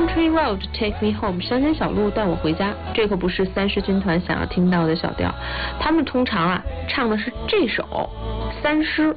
Country Road Take Me Home 乡间小路带我回家，这可不是三狮军团想要听到的小调，他们通常唱的是这首三狮。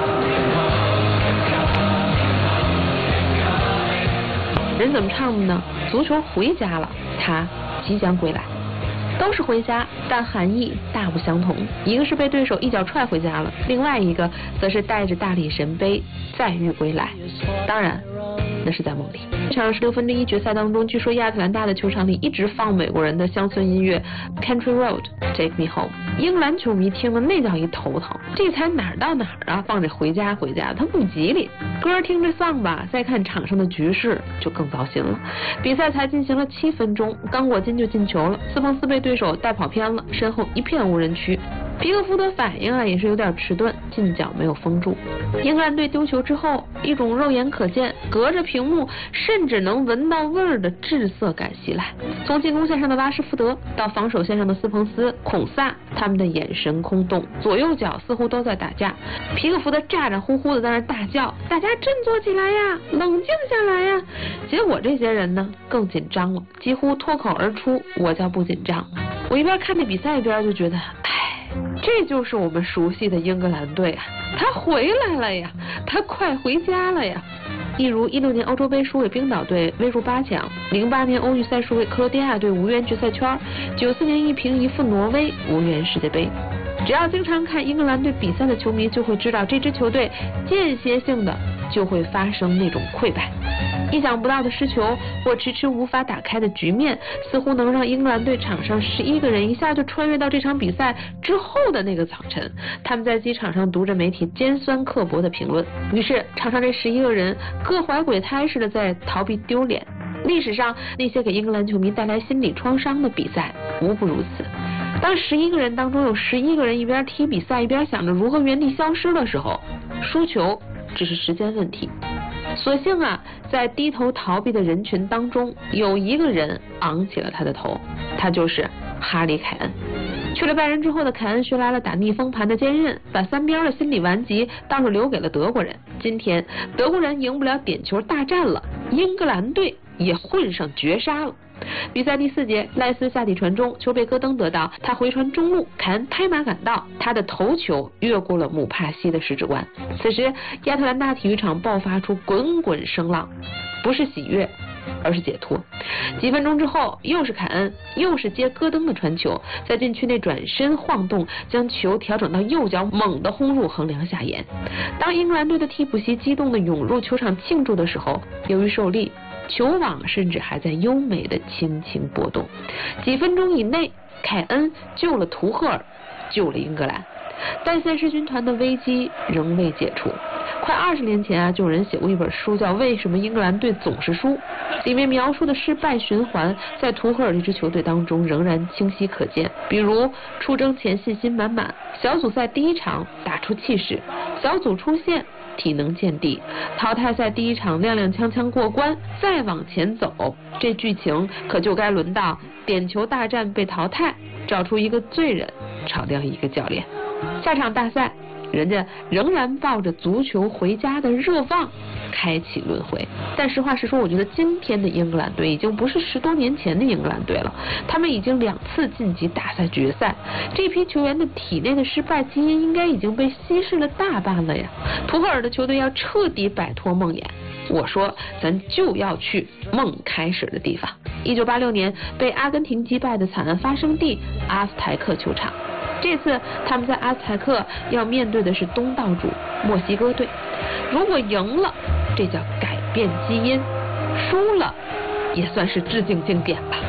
人怎么唱的呢？足球回家了，他即将归来。都是回家，但含义大不相同。一个是被对手一脚踹回家了，另外一个则是带着大力神杯再遇归来。当然，那是在梦里。这场1/6决赛当中，据说亚特兰大的球场里一直放美国人的乡村音乐 Country Road Take Me Home， 英格兰球迷听了那叫一头疼，这才哪儿到哪儿啊，放着回家回家，他不吉利。歌听着丧吧，再看场上的局势就更糟心了。比赛才进行了7分钟，刚果金就进球了，斯彭斯被对手带跑偏了，身后一片无人区。皮克福德反应也是有点迟钝，近角没有封住。英格兰队丢球之后，一种肉眼可见、隔着屏幕甚至能闻到味儿的滞涩感袭来。从进攻线上的拉什福德到防守线上的斯彭斯、孔萨，他们的眼神空洞，左右脚似乎都在打架。皮克福德咋咋呼呼的在那大叫：“大家振作起来呀，冷静下来呀！”结果这些人呢更紧张了，几乎脱口而出：“我叫不紧张。”我一边看这比赛一边就觉得，这就是我们熟悉的英格兰队啊，他回来了呀，他快回家了呀。一如16年欧洲杯输给冰岛队未入8强，08年欧预赛输给克罗地亚队无缘决赛圈，94年1平1负挪威无缘世界杯。只要经常看英格兰队比赛的球迷就会知道，这支球队间歇性的就会发生那种溃败。意想不到的失球或迟迟无法打开的局面，似乎能让英格兰队场上11个人一下就穿越到这场比赛之后的那个早晨。他们在机场上读着媒体尖酸刻薄的评论，于是场上这11个人各怀鬼胎似的在逃避丢脸。历史上那些给英格兰球迷带来心理创伤的比赛无不如此。当11个人当中有11个人一边踢比赛一边想着如何原地消失的时候，输球只是时间问题。所幸在低头逃避的人群当中，有一个人昂起了他的头，他就是哈里凯恩。去了拜仁之后的凯恩学来了打逆风盘的坚韧，把三边的心理顽疾倒是留给了德国人。今天德国人赢不了点球大战了，英格兰队也混上绝杀了。比赛第4节，赖斯下底传中，球被戈登得到，他回传中路，凯恩拍马赶到，他的头球越过了姆帕西的十指关。此时亚特兰大体育场爆发出滚滚声浪，不是喜悦而是解脱。几分钟之后，又是凯恩，又是接戈登的传球，在禁区内转身晃动，将球调整到右脚，猛地轰入横梁下沿。当英格兰队的替补席激动地涌入球场庆祝的时候，由于受力，球网甚至还在优美的轻轻波动。几分钟以内，凯恩救了图赫尔，救了英格兰，但三狮军团的危机仍未解除。快20年前就有人写过一本书叫《为什么英格兰队总是输》，里面描述的失败循环在图赫尔这支球队当中仍然清晰可见。比如出征前信心满满，小组赛第1场打出气势，小组出线体能见底，淘汰赛第1场踉踉跄跄过关，再往前走，这剧情可就该轮到点球大战被淘汰，找出一个罪人，炒掉一个教练。下场大赛人家仍然抱着足球回家的热望开启轮回。但实话实说，我觉得今天的英格兰队已经不是10多年前的英格兰队了，他们已经2次晋级大赛决赛，这批球员的体内的失败基因应该已经被稀释了大半了呀。图赫尔的球队要彻底摆脱梦魇，我说咱就要去梦开始的地方。1986年被阿根廷击败的惨案发生地阿斯台克球场，这次他们在阿斯台克要面对的是东道主墨西哥队。如果赢了，这叫改变基因；输了，也算是致敬经典吧。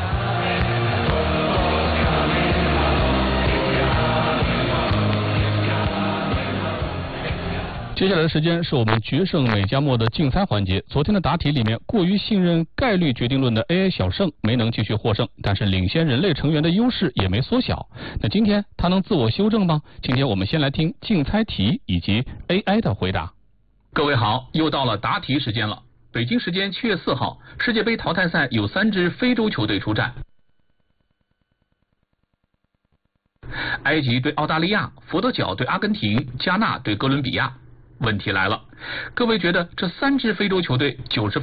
接下来的时间是我们决胜美加墨的竞猜环节。昨天的答题里面，过于信任概率决定论的 AI 小胜没能继续获胜，但是领先人类成员的优势也没缩小。那今天他能自我修正吗？今天我们先来听竞猜题以及 AI 的回答。 各位好，又到了答题时间了。北京时间7月4号，世界杯淘汰赛有3支非洲球队出战，埃及对澳大利亚，佛得角对阿根廷，加纳对哥伦比亚。问题来了，各位觉得这3支非洲球队90